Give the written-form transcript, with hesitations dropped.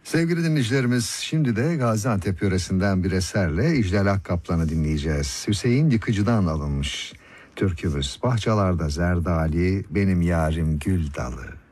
Sevgili dinleyicilerimiz, şimdi de Gaziantep yöresinden bir eserle İclal Akkaplan'ı dinleyeceğiz. Hüseyin Yıkıcı'dan alınmış türkümüz. Bahçalarda zerdali, benim yarim gül dalı.